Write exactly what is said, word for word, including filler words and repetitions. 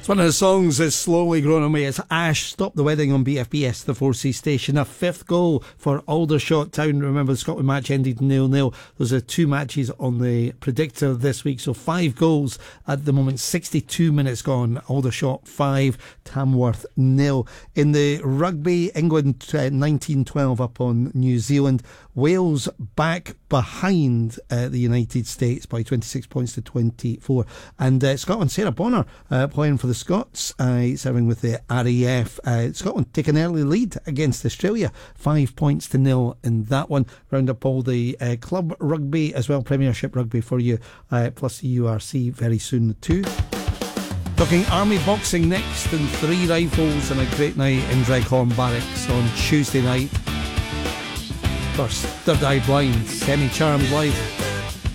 It's one of the songs that's slowly growing on me. It's Ash, Stop the Wedding on B F B S, the four C station. A fifth goal for Aldershot Town. Remember, the Scotland match ended nil nil. Those are two matches on the predictor this week. So five goals at the moment. sixty-two minutes gone. Aldershot five, Tamworth nil. In the rugby, England uh, nineteen twelve up on New Zealand. Wales back behind uh, the United States by twenty-six points to twenty-four. And uh, Scotland, Sarah Bonner uh, playing for the Scots, uh, serving with the R A F. Uh, Scotland take an early lead against Australia, five points to nil in that one. Round up all the uh, club rugby as well, Premiership rugby for you, uh, plus the U R C very soon too. Talking army boxing next, and three rifles and a great night in Dreghorn Barracks on Tuesday night. First, Third Eye Blind, Semi Charmed live.